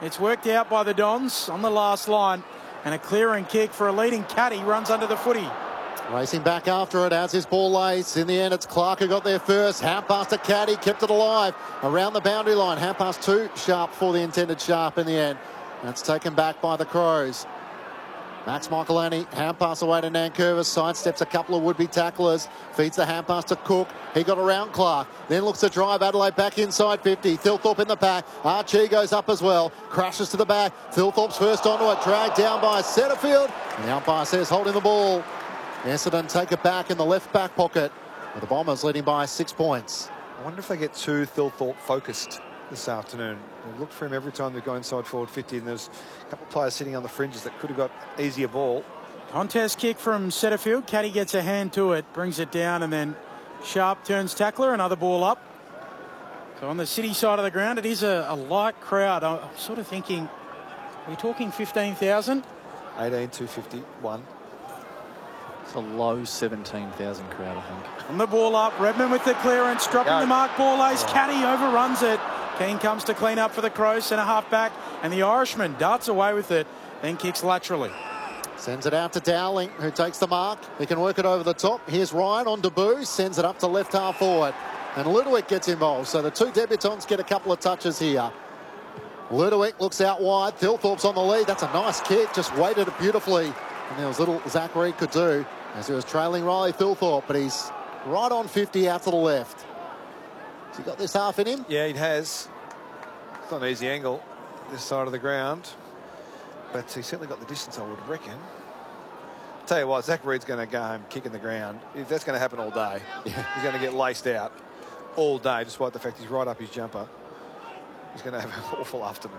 It's worked out by the Dons on the last line. And a clearing kick for a leading caddy runs under the footy. Racing back after it as his ball lace. In the end, it's Clark who got there first. Hand pass to Caddy, kept it alive around the boundary line. Hand pass too sharp for the intended sharp in the end. And it's taken back by the Crows. Max Michaelani, hand pass away to Nankervis, sidesteps a couple of would-be tacklers, feeds the hand pass to Cook. He got around Clark, then looks to drive Adelaide back inside 50. Thilthorpe in the pack. Archie goes up as well, crashes to the back. Thilthorpe's first onto it, dragged down by Setterfield. And the umpire says holding the ball. Essendon take it back in the left back pocket, with the Bombers leading by 6 points. I wonder if they get too Thilthorpe focused this afternoon. They've looked for him every time they go inside forward 50, and there's a couple of players sitting on the fringes that could have got easier ball. Contest kick from Setterfield. Caddy gets a hand to it, brings it down, and then Sharp turns tackler, another ball up. So on the City side of the ground, it is a light crowd. I'm sort of thinking, are we talking 15,000? 18,251. It's a low 17,000 crowd, I think. On the ball up, Redmond with the clearance, dropping the mark, ball ace. Caddy overruns it. Keane comes to clean up for the Crows, centre half back, and the Irishman darts away with it, then kicks laterally. Sends it out to Dowling, who takes the mark. He can work it over the top. Here's Ryan on debut, sends it up to left half forward. And Ludovic gets involved, so the two debutants get a couple of touches here. Ludovic looks out wide. Thilthorpe's on the lead. That's a nice kick, just weighted it beautifully. And there was little Zach Reid could do as he was trailing Riley Thilthorpe, but he's right on 50 out to the left. Has he got this half in him? Yeah, he has. It's not an easy angle, this side of the ground. But he certainly got the distance, I would reckon. Tell you what, Zach Reid's going to go home kicking the ground. If that's going to happen all day, he's going to get laced out all day, despite the fact he's right up his jumper. He's going to have an awful afternoon.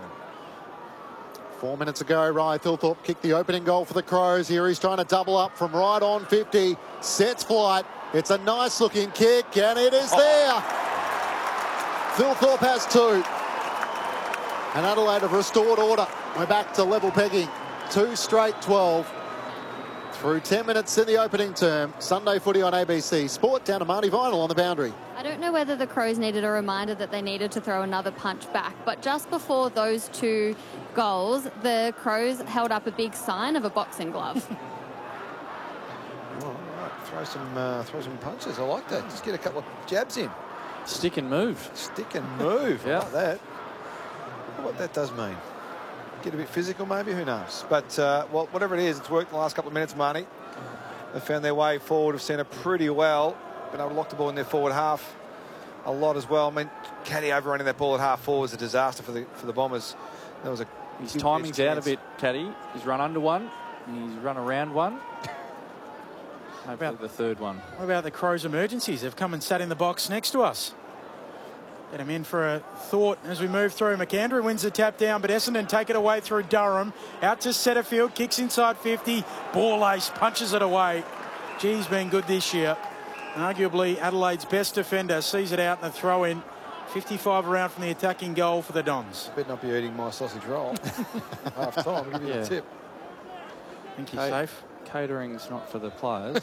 4 minutes ago, Riley Thilthorpe kicked the opening goal for the Crows. Here he's trying to double up from right on 50. Sets flight. It's a nice looking kick, and it is there. Thilthorpe has two. And Adelaide have restored order. We're back to level pegging. 2 straight 12. Through 10 minutes in the opening term. Sunday footy on ABC Sport. Down to Marty Vinyl on the boundary. I don't know whether the Crows needed a reminder that they needed to throw another punch back, but just before those two goals, the Crows held up a big sign of a boxing glove. Well, all right. Throw some punches. I like that. Just get a couple of jabs in. Stick and move. Stick and move. Yeah. I like that. I wonder what that does mean. Get a bit physical, maybe. Who knows? But well, whatever it is, it's worked the last couple of minutes, Marnie. They found their way forward of centre pretty well. Been able to lock the ball in their forward half a lot as well. I mean, Caddy overrunning that ball at half forward was a disaster for the Bombers. That was a his timing's out a bit, Caddy. He's run under one. He's run around one. How about the third one? What about the Crows' emergencies? They've come and sat in the box next to us. Get him in for a thought as we move through. McAndrew wins the tap down, but Essendon take it away through Durham. Out to Setterfield, kicks inside 50. Ball ace, punches it away. G's been good this year. And arguably Adelaide's best defender sees it out in the throw in. 55 around from the attacking goal for the Dons. Better not be eating my sausage roll. Half time, I'll give you a tip. I think you're safe. Catering's not for the players.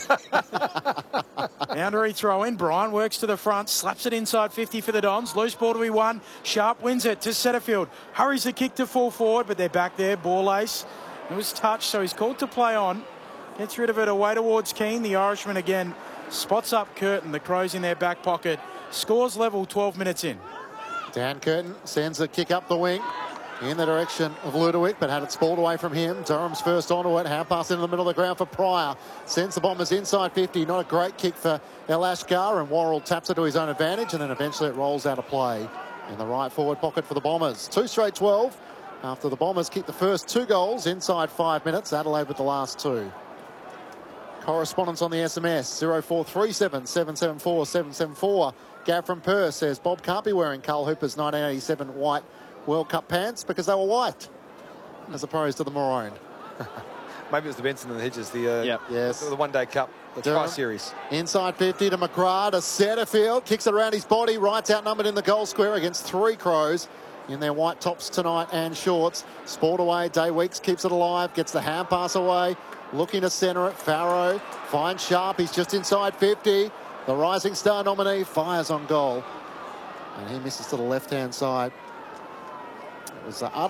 Boundary throw in. Brian works to the front, slaps it inside 50 for the Dons. Loose ball to be won. Sharp wins it to Setterfield. Hurries the kick to full forward, but they're back there. Ball ace. It was touched, so he's called to play on. Gets rid of it away towards Keane. The Irishman again spots up Curtin. The Crows in their back pocket. Scores level 12 minutes in. Dan Curtin sends a kick up the wing in the direction of Ludovic, but had it spoiled away from him. Durham's first onto it. Hand pass into the middle of the ground for Pryor. Sends the Bombers inside 50. Not a great kick for El Ashkar, and Worrell taps it to his own advantage, and then eventually it rolls out of play in the right forward pocket for the Bombers. 2 straight 12 after the Bombers kicked the first 2 goals inside 5 minutes. Adelaide with the last 2. Correspondence on the SMS 0437 774 774. Gav from Perth says Bob can't be wearing Carl Hooper's 1987 white World Cup pants because they were white as opposed to the maroon. Maybe it was the Benson and the Hedges, the One Day Cup, the Tri-Series. Inside 50 to McGrath, to Setterfield, kicks it around his body, Wright's outnumbered in the goal square against 3 Crows in their white tops tonight and shorts. Sport away, Day Weeks keeps it alive, gets the hand pass away, looking to centre it. Farrow finds Sharp, he's just inside 50. The Rising Star nominee fires on goal, and he misses to the left-hand side. It was